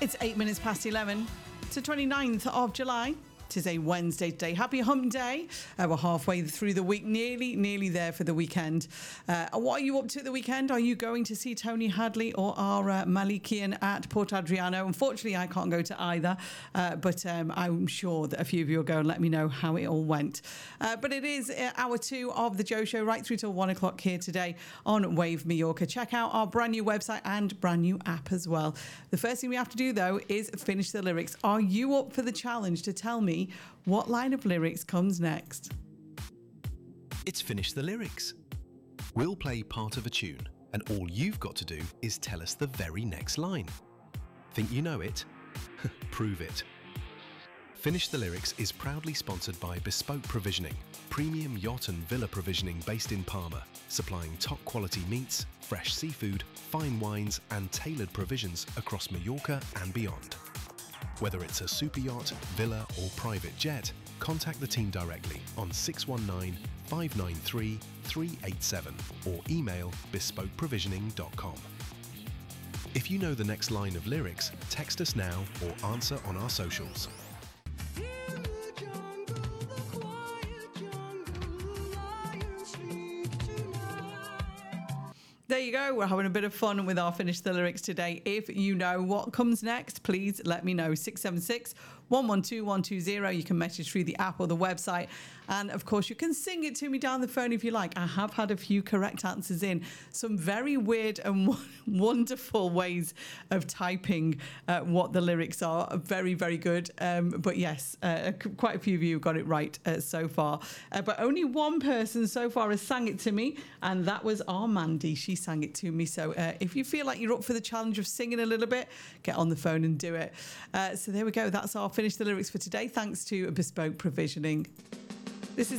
It's 8 minutes past 11. It's the 29th of July. It is a Wednesday today. Happy hump day. We're halfway through the week, nearly there for the weekend. What are you up to at the weekend? Are you going to see Tony Hadley or our Malikian at Port Adriano? Unfortunately, I can't go to either, but I'm sure that a few of you will go and let me know how it all went. But it is hour 2 of the Joe Show, right through till 1 o'clock here today on Wave Mallorca. Check out our brand new website and brand new app as well. The first thing we have to do, though, is finish the lyrics. Are you up for the challenge to tell me what line of lyrics comes next? It's Finish the Lyrics. We'll play part of a tune, and all you've got to do is tell us the very next line. Think you know it? Prove it. Finish the Lyrics is proudly sponsored by Bespoke Provisioning, premium yacht and villa provisioning based in Palma, supplying top quality meats, fresh seafood, fine wines and tailored provisions across Mallorca and beyond. Whether it's a super yacht, villa or private jet, contact the team directly on 619 593 387 or email bespokeprovisioning.com. If you know the next line of lyrics, text us now or answer on our socials. There you go. We're having a bit of fun with our Finish the Lyrics today. If you know what comes next, please let me know. 676 112 120. You can message through the app or the website. And of course, you can sing it to me down the phone if you like. I have had a few correct answers in. Some very weird and wonderful ways of typing what the lyrics are. Very, very good. But yes, quite a few of you got it right so far. But only one person so far has sang it to me, and that was our Mandy. She sang it to me. So if you feel like you're up for the challenge of singing a little bit, get on the phone and do it. So there we go. That's our Finish the Lyrics for today. Thanks to Bespoke Provisioning.